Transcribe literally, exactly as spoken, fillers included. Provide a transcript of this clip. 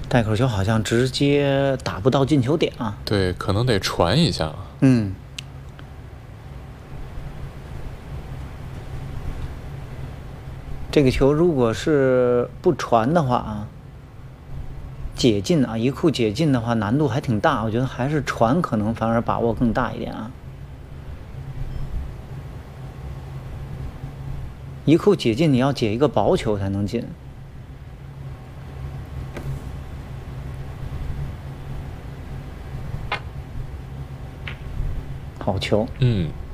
带口球好像直接打不到进球点啊。 对，可能得传一下。 嗯。这个球如果是不传的话啊，解禁啊，一库解禁的话难度还挺大，我觉得还是传可能反而把握更大一点啊。一库解禁你要解一个薄球才能进。好球。 嗯。